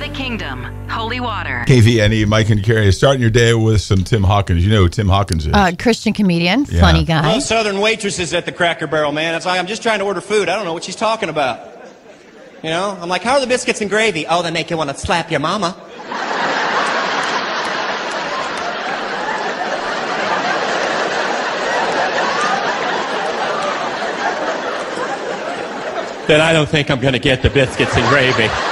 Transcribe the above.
United Kingdom, holy water. KVNE, Mike and Carrie, starting your day with some Tim Hawkins. You know who Tim Hawkins is. Christian comedian, funny guy. Well, Southern waitresses at the Cracker Barrel, man. It's like, I'm just trying to order food. I don't know what she's talking about. You know? I'm like, how are the biscuits and gravy? Oh, they make you want to slap your mama. Then I don't think I'm going to get the biscuits and gravy.